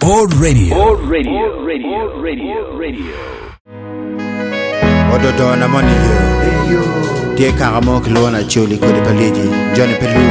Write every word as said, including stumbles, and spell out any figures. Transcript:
Board Radio. Board Radio. Radio. Radio. Radio. Odo do na money yo. Tie karamok lona choli ko de paleji. Johnny Pelu.